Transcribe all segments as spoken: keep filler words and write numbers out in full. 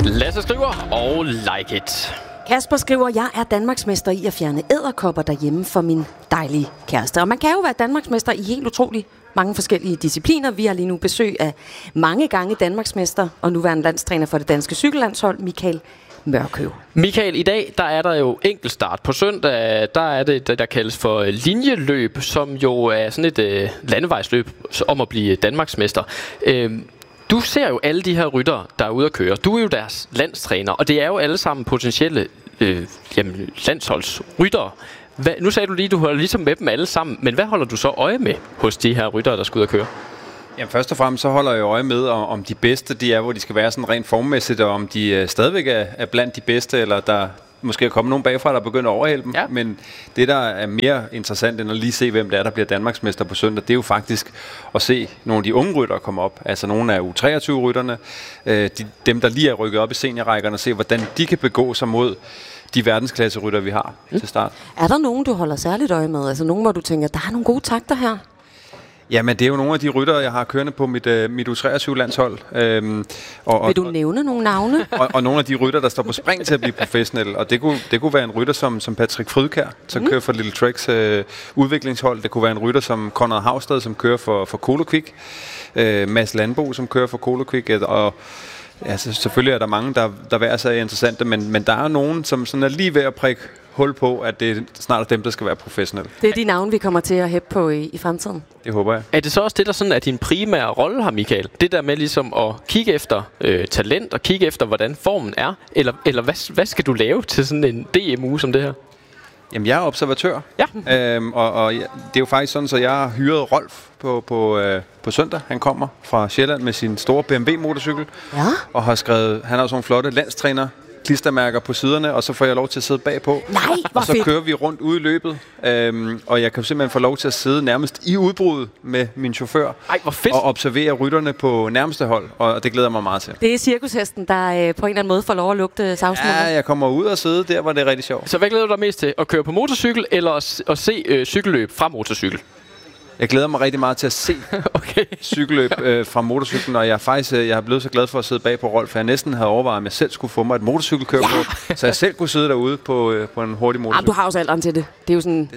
Lasse skriver, og like it. Kasper skriver, jeg er danmarksmester i at fjerne edderkopper derhjemme for min dejlige kæreste. Og man kan jo være danmarksmester i helt utroligt mange forskellige discipliner. Vi har lige nu besøg af mange gange danmarksmester og nuværende landstræner for det danske cykellandshold, Michael Mørkøv. Michael, i dag der er der jo enkeltstart. På søndag der er det, der kaldes for linjeløb, som jo er sådan et øh, landevejsløb om at blive danmarksmester. Øh, Du ser jo alle de her ryttere, der er ude at køre. Du er jo deres landstræner, og det er jo alle sammen potentielle øh, jamen, landsholdsryttere. Hvad, nu sagde du lige, at du holder ligesom med dem alle sammen, men hvad holder du så øje med hos de her ryttere, der skal ud at køre? Jamen, først og fremmest så holder jeg øje med, om de bedste de er, hvor de skal være sådan rent formmæssigt, og om de øh, stadigvæk er, er blandt de bedste, eller der måske er kommet nogen bagfra, der begynder at overhælde dem. Ja. Men det, der er mere interessant end at lige se, hvem det er, der bliver danmarksmester på søndag, det er jo faktisk at se nogle af de unge ryttere komme op. Altså nogle af U treogtyve-rytterne, øh, de, dem, der lige er rykket op i seniorrækkerne, og se, hvordan de kan begå sig mod de verdensklasseryttere, vi har mm. til start. Er der nogen, du holder særligt øje med? Altså nogen, hvor du tænker, der er nogle gode takter her? Jamen, det er jo nogle af de ryttere, jeg har kørende på mit, uh, mit U treogtyve-landshold. Øhm, og, og, Vil du nævne nogle navne? og, og nogle af de ryttere, der står på spring til at blive professionelle. Og det kunne, det kunne være en rytter som, som Patrick Frydkjær, som mm. kører for Little Treks uh, udviklingshold. Det kunne være en rytter som Conrad Havstad, som kører for, for Colokvik. Uh, Mads Landbo, som kører for Colokvik. Og altså, selvfølgelig er der mange, der, der hver sig er interessante, men, men der er nogen, som sådan er lige ved at prikke hul på, at det er snart er dem, der skal være professionelle. Det er de navne, vi kommer til at hæppe på i, i fremtiden. Det håber jeg. Er det så også det, der sådan er din primære rolle her, Michael? Det der med ligesom at kigge efter øh, talent og kigge efter, hvordan formen er? Eller, eller hvad, hvad skal du lave til sådan en D M-uge som det her? Jamen, jeg er observatør. Ja. Øhm, og, og det er jo faktisk sådan, så jeg har hyret Rolf på, på, øh, på søndag. Han kommer fra Sjælland med sin store B M W-motorcykel. Ja. Og har skrevet, han har sådan nogle flotte landstræner klistermærker på siderne, og så får jeg lov til at sidde bagpå. Nej, hvor Og så fedt. kører vi rundt ude i løbet, øhm, og jeg kan simpelthen få lov til at sidde nærmest i udbruddet med min chauffør. Ej, hvor fedt. Og observere rytterne på nærmeste hold, og det glæder mig meget til. Det er cirkushesten, der øh, på en eller anden måde får lov at lugte savsmulder. Ja, jeg kommer ud og sidde der, hvor det er rigtig sjovt. Så hvad glæder du dig mest til? At køre på motorcykel, eller at, at se øh, cykelløb fra motorcykel? Jeg glæder mig rigtig meget til at se okay. cykelløb øh, fra motorcyklen, og jeg er faktisk øh, jeg er blevet så glad for at sidde bag på Rolf, for jeg næsten havde overvejet, at jeg selv skulle få mig et motorcykelkøb ja. på, så jeg selv kunne sidde derude på, øh, på en hurtig motorcykel. Jamen, du har også alderen til det. Det er jo sådan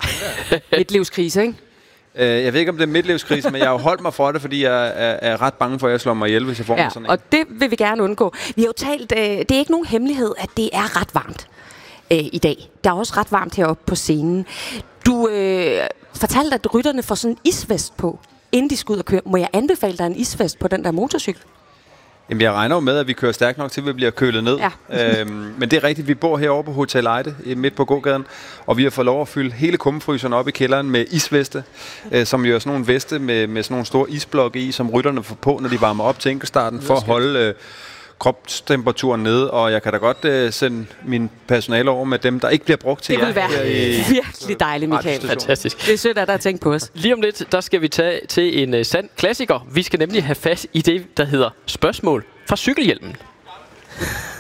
et livskrise, ikke? Øh, jeg ved ikke, om det er midtlivskrise, men jeg har jo holdt mig for det, fordi jeg er, er ret bange for, at jeg slår mig ihjel, hvis jeg får ja, mig sådan en. og det vil vi gerne undgå. Vi har jo talt, øh, det er ikke nogen hemmelighed, at det er ret varmt øh, i dag. Der er også ret varmt heroppe på scenen. Du øh, fortalte, at rytterne får sådan en isvest på, inden de skal ud og køre. Må jeg anbefale dig en isvest på den der motorcykel? Jamen, jeg regner jo med, at vi kører stærkt nok til, at vi bliver kølet ned. Ja. øhm, men det er rigtigt, vi bor herovre på Hotel Ejde, midt på gågaden, og vi har fået lov at fylde hele kummefryseren op i kælderen med isveste, øh, som jo er sådan nogle veste med, med sådan nogle store isblokke i, som rytterne får på, når de varmer op til enkeltstarten, for at holde øh, kropstemperaturen nede, og jeg kan da godt øh, sende min personale over med dem, der ikke bliver brugt til det jer. Det vil være i, virkelig dejligt, Michael. Fantastisk. Det er sødt, at der er tænkt på os. Lige om lidt, der skal vi tage til en uh, sand klassiker. Vi skal nemlig have fat i det, der hedder spørgsmål fra cykelhjelmen.